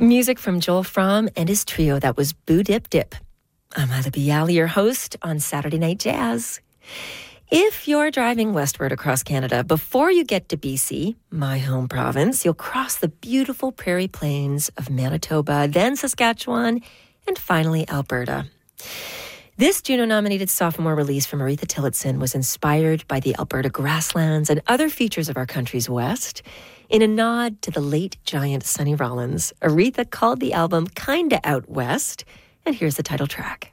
Music from Joel Fromm and his trio. That was Boo Dip Dip. I'm Ida Bialy, your host on Saturday Night Jazz. If you're driving westward across Canada, before you get to BC, my home province, you'll cross the beautiful prairie plains of Manitoba, then Saskatchewan, and finally Alberta. This Juno-nominated sophomore release from Aretha Tillotson was inspired by the Alberta grasslands and other features of our country's west. In a nod to the late giant Sonny Rollins, Aretha called the album Kinda Out West, and here's the title track.